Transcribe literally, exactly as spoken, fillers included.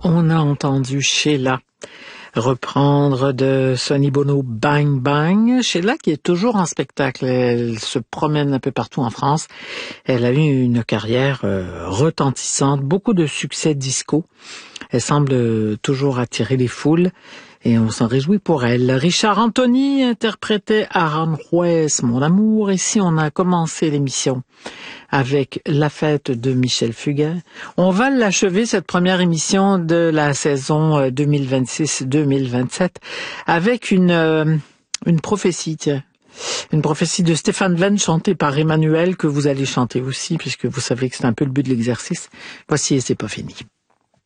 On a entendu Sheila reprendre de Sonny Bono Bang Bang. Sheila qui est toujours en spectacle, elle se promène un peu partout en France. Elle a eu une carrière euh, retentissante, beaucoup de succès disco. Elle semble toujours attirer les foules et on s'en réjouit pour elle. Richard Anthony interprétait Aranjuez, Mon amour. Ici, on a commencé l'émission avec La fête de Michel Fugain. On va l'achever, cette première émission de la saison deux mille vingt-six deux mille vingt-sept, avec une, euh, une prophétie, tiens. Une prophétie de Stéphane Venn chantée par Emmanuel, que vous allez chanter aussi, puisque vous savez que c'est un peu le but de l'exercice. Voici Et c'est pas fini.